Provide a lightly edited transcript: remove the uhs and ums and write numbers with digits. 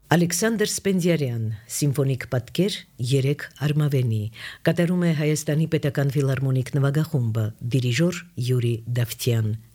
Ալեքսանդր Սպենդիարյան, Սիմֆոնիկ պատկեր 3 արմավենի, կատարում է Հայաստանի պետական ֆիլհարմոնիկ նվագախումբը, դիրիժոր Յուրի Դավթյան։